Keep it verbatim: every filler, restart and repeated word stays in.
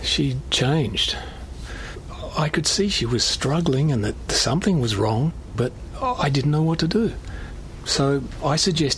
She changed. I could see she was struggling and that something was wrong, but I didn't know what to do. So I suggested